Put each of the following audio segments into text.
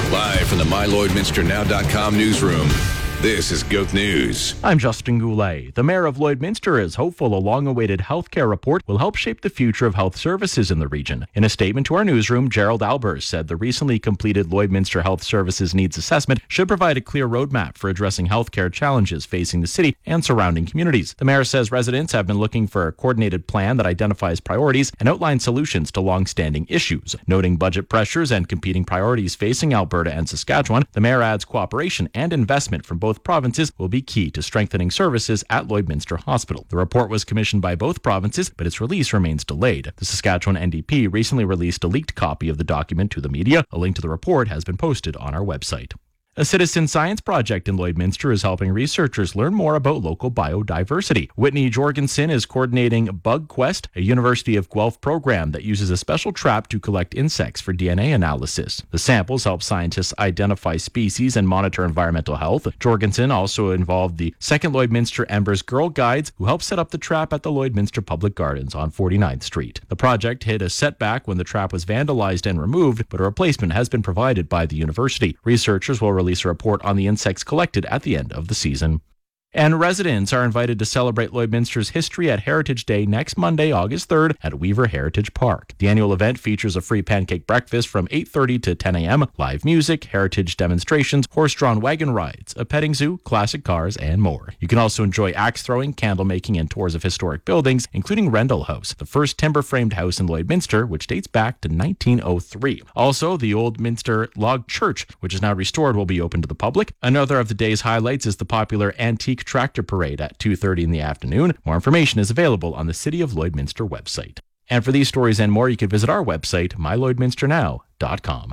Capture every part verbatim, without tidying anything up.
Live from the my lloydminster now dot com newsroom, this is Goat News. I'm Justin Goulet. The mayor of Lloydminster is hopeful a long-awaited healthcare report will help shape the future of health services in the region. In a statement to our newsroom, Gerald Albers said the recently completed Lloydminster Health Services Needs Assessment should provide a clear roadmap for addressing healthcare challenges facing the city and surrounding communities. The mayor says residents have been looking for a coordinated plan that identifies priorities and outlines solutions to long-standing issues. Noting budget pressures and competing priorities facing Alberta and Saskatchewan, the mayor adds cooperation and investment from both provinces will be key to strengthening services at Lloydminster Hospital. The report was commissioned by both provinces, but its release remains delayed. The Saskatchewan N D P recently released a leaked copy of the document to the media. A link to the report has been posted on our website. A citizen science project in Lloydminster is helping researchers learn more about local biodiversity. Whitney Jorgensen is coordinating Bug Quest, a University of Guelph program that uses a special trap to collect insects for D N A analysis. The samples help scientists identify species and monitor environmental health. Jorgensen also involved the Second Lloydminster Embers Girl Guides, who helped set up the trap at the Lloydminster Public Gardens on forty-ninth Street. The project hit a setback when the trap was vandalized and removed, but a replacement has been provided by the university. Researchers will release a report on the insects collected at the end of the season. And residents are invited to celebrate Lloydminster's history at Heritage Day next Monday, August third at Weaver Heritage Park. The annual event features a free pancake breakfast from eight thirty to ten a.m., live music, heritage demonstrations, horse-drawn wagon rides, a petting zoo, classic cars, and more. You can also enjoy axe throwing, candle making, and tours of historic buildings, including Rendell House, the first timber-framed house in Lloydminster, which dates back to nineteen oh three. Also, the Old Minster Log Church, which is now restored, will be open to the public. Another of the day's highlights is the popular Antique Tractor Parade at two thirty in the afternoon. More information is available on the City of Lloydminster website. And for these stories and more, you can visit our website, my lloydminster now dot com.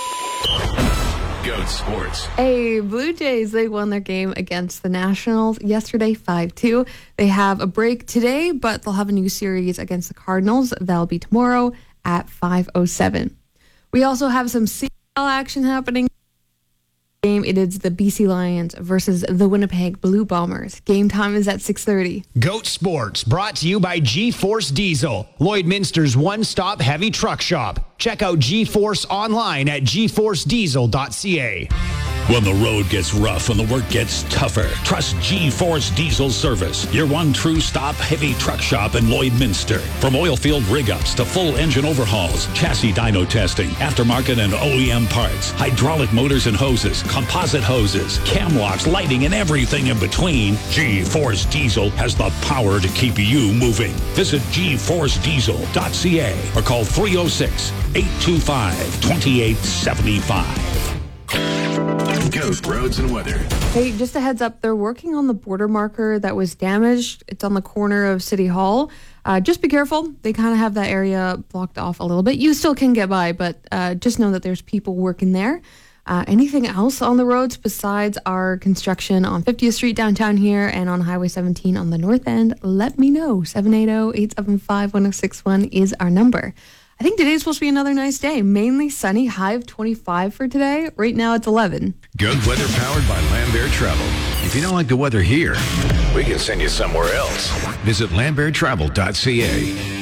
Goat Sports. Hey, Blue Jays, they won their game against the Nationals yesterday, five two. They have a break today, but they'll have a new series against the Cardinals. That'll be tomorrow at five oh seven. We also have some C L action happening. It is the B C Lions versus the Winnipeg Blue Bombers. Game time is at six thirty. Goat Sports, brought to you by G-Force Diesel, Lloydminster's one-stop heavy truck shop. Check out G-Force online at g force diesel dot c a. When the road gets rough and the work gets tougher, trust G-Force Diesel Service, your one true stop heavy truck shop in Lloydminster. From oil field rig-ups to full engine overhauls, chassis dyno testing, aftermarket and O E M parts, hydraulic motors and hoses, composite hoses, cam locks, lighting, and everything in between, G-Force Diesel has the power to keep you moving. Visit g force diesel dot c a or call three oh six, eight two five, two eight seven five. Goat roads and weather. Hey, just a heads up, they're working on the border marker that was damaged. It's on the corner of City Hall. Uh, just be careful. They kind of have that area blocked off a little bit. You still can get by, but uh, just know that there's people working there. Uh, anything else on the roads besides our construction on fiftieth Street downtown here and on Highway seventeen on the north end, let me know. seven eight zero, eight seven five, one oh six one is our number. I think today's supposed to be another nice day. Mainly sunny, high of twenty-five for today. Right now it's eleven. Goat weather powered by Lambert Travel. If you don't like the weather here, we can send you somewhere else. Visit lambert travel dot c a.